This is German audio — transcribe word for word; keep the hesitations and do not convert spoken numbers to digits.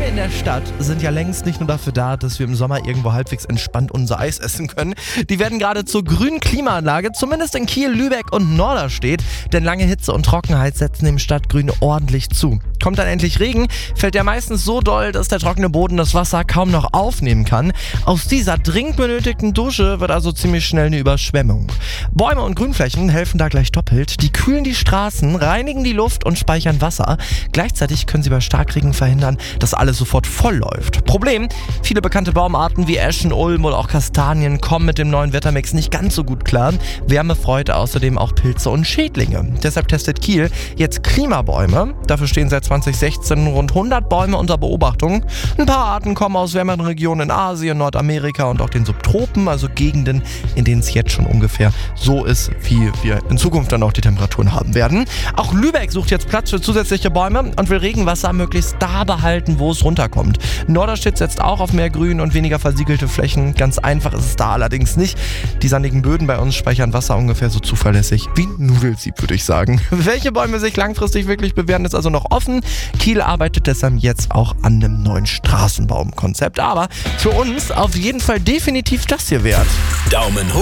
in der Stadt sind ja längst nicht nur dafür da, dass wir im Sommer irgendwo halbwegs entspannt unser Eis essen können. Die werden gerade zur grünen Klimaanlage, zumindest in Kiel, Lübeck und Norderstedt. Denn lange Hitze und Trockenheit setzen dem Stadtgrün ordentlich zu. Kommt dann endlich Regen, fällt der meistens so doll, dass der trockene Boden das Wasser kaum noch aufnehmen kann. Aus dieser dringend benötigten Dusche wird also ziemlich schnell eine Überschwemmung. Bäume und Grünflächen helfen da gleich doppelt. Die kühlen die Straßen, reinigen die Luft und speichern Wasser. Gleichzeitig können sie bei Starkregen verhindern, dass alles sofort voll läuft. Problem: viele bekannte Baumarten wie Eschen, Ulm oder auch Kastanien kommen mit dem neuen Wettermix nicht ganz so gut klar. Wärme freut außerdem auch Pilze und Schädlinge. Deshalb testet Kiel jetzt Klimabäume. Dafür stehen seit zwanzig sechzehn rund hundert Bäume unter Beobachtung. Ein paar Arten kommen aus wärmeren Regionen in Asien, Nordamerika und auch den Subtropen, also Gegenden, in denen es jetzt schon ungefähr so ist, wie wir in Zukunft dann auch die Temperaturen haben werden. Auch Lübeck sucht jetzt Platz für zusätzliche Bäume und will Regenwasser möglichst da behalten, wo es runterkommt. Norderstedt setzt auch auf mehr Grün und weniger versiegelte Flächen. Ganz einfach ist es da allerdings nicht. Die sandigen Böden bei uns speichern Wasser ungefähr so zuverlässig wie ein Nudelsieb, würde ich sagen. Welche Bäume sich langfristig wirklich bewähren, ist also noch offen. Kiel arbeitet deshalb jetzt auch an einem neuen Straßenbaumkonzept. Aber für uns auf jeden Fall definitiv das hier wert. Daumen hoch.